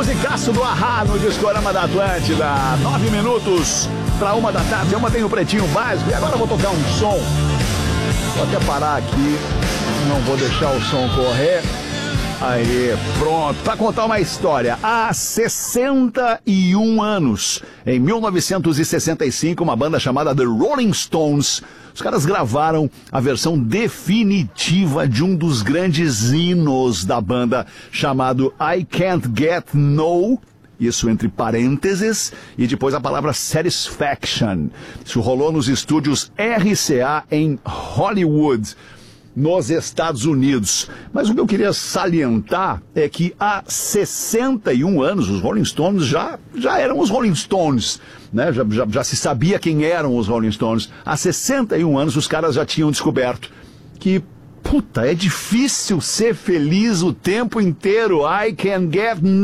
Musicaço do Ahá no Discorama da Atlântida. 9 minutos para 1 da tarde. Eu mantenho o pretinho básico e agora eu vou tocar um som. Vou até parar aqui. Não vou deixar o som correr. Aí, pronto. Para contar uma história. Há 61 anos, em 1965, uma banda chamada The Rolling Stones, os caras gravaram a versão definitiva de um dos grandes hinos da banda, chamado I Can't Get No, isso entre parênteses, e depois a palavra Satisfaction. Isso rolou nos estúdios RCA em Hollywood, nos Estados Unidos. Mas o que eu queria salientar é que há 61 anos os Rolling Stones já eram os Rolling Stones, né? Já se sabia quem eram os Rolling Stones. Há 61 anos os caras já tinham descoberto que, puta, é difícil ser feliz o tempo inteiro. I can get